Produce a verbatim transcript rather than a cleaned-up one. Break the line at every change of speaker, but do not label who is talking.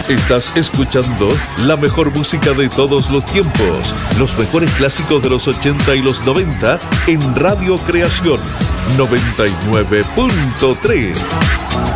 Estás escuchando la mejor música de todos los tiempos, los mejores clásicos de los ochenta y los noventa en Radio Creación noventa y nueve punto tres.